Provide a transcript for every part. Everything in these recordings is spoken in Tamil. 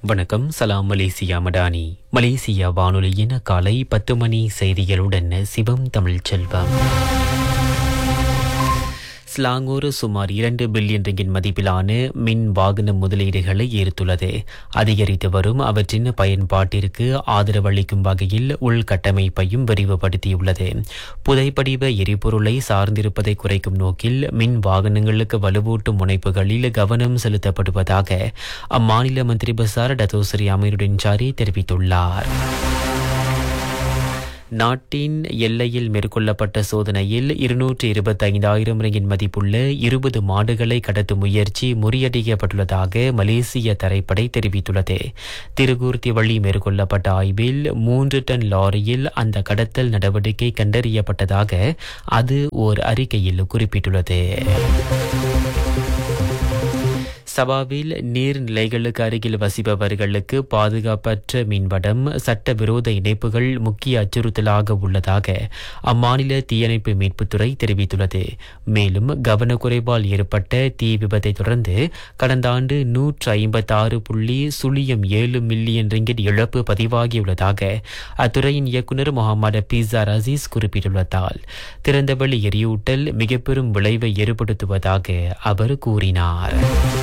வணக்கம். சலாம் மலேசியா மடானி. மலேசியா வானொலியின் காலை 10 மணி செய்திகளுடன் சிவம் தமிழ் செல்வம். ஸ்லாங்கூர் சுமார் 2 பில்லியன் ரிங்கிட் மதிப்பிலான மின் வாகன முதலீடுகளை ஈர்த்துள்ளது. அதிகரித்து வரும் அவற்றின் பயன்பாட்டிற்கு ஆதரவளிக்கும் வகையில் உள்கட்டமைப்பையும் விரிவுபடுத்தியுள்ளது. புதைப்படிவ எரிபொருளை சார்ந்திருப்பதை குறைக்கும் நோக்கில் மின் வாகனங்களுக்கு வலுவூட்டும் முனைப்புகளில் கவனம் செலுத்தப்படுவதாக அம்மாநில மந்திரி பசார் டத்தோஸ்ரீ அமீருடின் சாரி தெரிவித்துள்ளார். நாட்டின் எல்லையில் மேற்கொள்ளப்பட்ட சோதனையில் 225,000 ரிங்கிட் மதிப்புள்ள 20 மாடுகளை கடத்தும் முயற்சி முறியடிக்கப்பட்டுள்ளதாக மலேசிய தரைப்படை தெரிவித்துள்ளது. திருகூர்த்தி வழி மேற்கொள்ளப்பட்ட ஆய்வில் 3 டன் லாரியில் அந்த கடத்தல் நடவடிக்கை கண்டறியப்பட்டதாக அது ஓர் அறிக்கையில் குறிப்பிட்டுள்ளது. சபாவில் நீர்நிலைகளுக்கு அருகில் வசிப்பவர்களுக்கு பாதுகாப்பற்ற மீன்வடம் சட்டவிரோத இணைப்புகள் முக்கிய அச்சுறுத்தலாக உள்ளதாக அம்மாநில தீயணைப்பு மீட்புத்துறை தெரிவித்துள்ளது. மேலும் கவனக்குறைவால் ஏற்பட்ட தீ விபத்தை தொடர்ந்து கடந்த ஆண்டு 156.07 மில்லியன் ரிங்கிட் இழப்பு பதிவாகியுள்ளதாக அத்துறையின் இயக்குநர் முகமது பிசார் அசீஸ் குறிப்பிட்டுள்ளதால் திறந்தவெளி எரியூட்டல் மிக பெரும் விளைவை ஏற்படுத்துவதாக அவர் கூறினார்.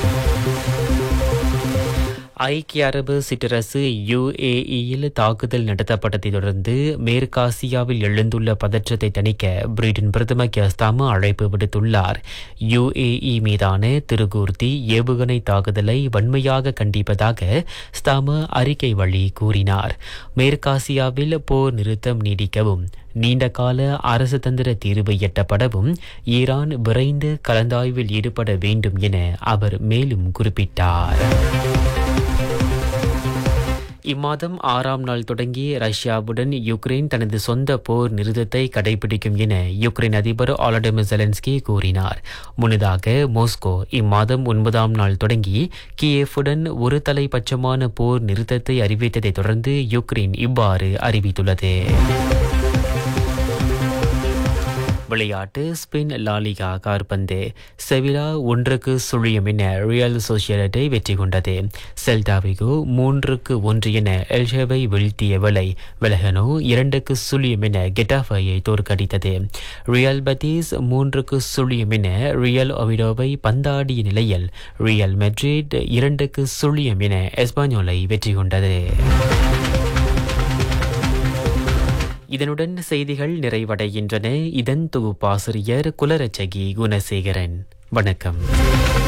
ஐக்கிய அரபு சிற்றரசு UAEயில் தாக்குதல் நடத்தப்பட்டதை தொடர்ந்து மேற்காசியாவில் எழுந்துள்ள பதற்றத்தை தணிக்க பிரிட்டன் பிரதமர் கியர் ஸ்டார்மர் அழைப்பு விடுத்துள்ளார். UAE மீதான திருகூர்த்தி ஏவுகணை தாக்குதலை வன்மையாக கண்டிப்பதாக ஸ்டார்மர் அறிக்கை வழி கூறினார். மேற்காசியாவில் போர் நிறுத்தம் நீடிக்கவும் நீண்டகால அரசு தந்திர தீர்வு எட்டப்படவும் ஈரான் விரைந்து கலந்தாய்வில் ஈடுபட வேண்டும் என அவர் மேலும் குறிப்பிட்டார். இம்மாதம் 6ஆம் நாள் தொடங்கி ரஷ்யாவுடன் யுக்ரைன் தனது சொந்த போர் நிறுத்தத்தை கடைபிடிக்கும் என யுக்ரைன் அதிபர் வாலடிமிர் ஜெலன்ஸ்கி கூறினார். முன்னதாக மாஸ்கோ இம்மாதம் 9ஆம் நாள் தொடங்கி கியேவுடன் ஒரு தலைபட்சமான போர் நிறுத்தத்தை அறிவித்ததை தொடர்ந்து யுக்ரைன் இவ்வாறு அறிவித்துள்ளது. விளையாட்டு. ஸ்பெயின் லாலிகா காற்பந்து செவிலா 1-0 என ரியல் சோசியடை வெற்றி கொண்டது. செல்டாவிகோ 3-1 என எல்ஷேவை வீழ்த்திய வேளை வெலகனோ 2-0 என கெட்டாஃபையை தோற்கடித்தது. ரியல் பத்தீஸ் 3-0 என ரியல் ஒவிடோவை பந்தாடிய நிலையில் ரியல் மெட்ரிட் 2-0 என எஸ்பானியோலை வெற்றி கொண்டது. இதனுடன் செய்திகள் நிறைவடைகின்றன. இதன் தொகுப்பாசிரியர் குலரட்சகி குணசேகரன். வணக்கம்.